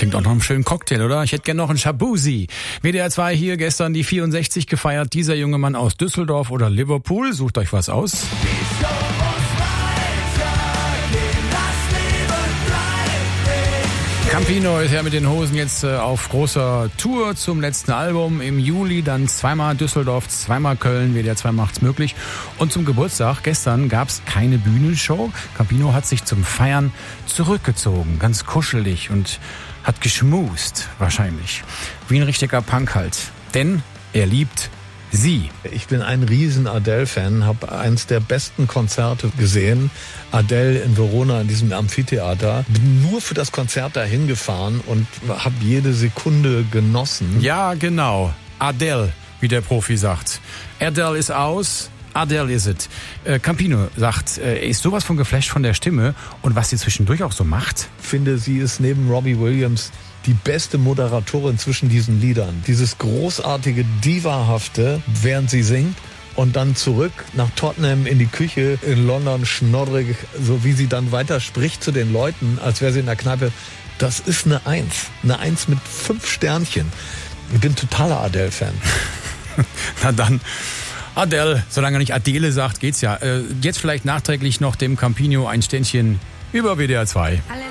Klingt auch noch einen schönen Cocktail, oder? Ich hätte gerne noch einen Shabuzi. WDR 2 hier, gestern die 64 gefeiert. Dieser junge Mann aus Düsseldorf oder Liverpool. Sucht euch was aus. Campino ist ja mit den Hosen jetzt auf großer Tour zum letzten Album. Im Juli dann zweimal Düsseldorf, zweimal Köln. WDR 2 macht's möglich. Und zum Geburtstag gestern gab's keine Bühnenshow. Campino hat sich zum Feiern zurückgezogen, ganz kuschelig und hat geschmust, wahrscheinlich. Wie ein richtiger Punk halt. Denn er liebt sie. Ich bin ein riesen Adele-Fan, habe eins der besten Konzerte gesehen. Adele in Verona in diesem Amphitheater. Bin nur für das Konzert dahin gefahren und habe jede Sekunde genossen. Ja, genau. Adele, wie der Profi sagt. Adele ist aus. Adele is it. Campino sagt, er ist sowas von geflasht von der Stimme und was sie zwischendurch auch so macht. Ich finde, sie ist neben Robbie Williams die beste Moderatorin zwischen diesen Liedern. Dieses großartige Diva-hafte, während sie singt und dann zurück nach Tottenham in die Küche in London, schnoddrig, so wie sie dann weiter spricht zu den Leuten, als wäre sie in der Kneipe. Das ist eine Eins. Eine Eins mit 5 Sternchen. Ich bin totaler Adele-Fan. Na dann, Adele, solange er nicht Adele sagt, geht's ja. Jetzt vielleicht nachträglich noch dem Campino ein Ständchen über WDR 2.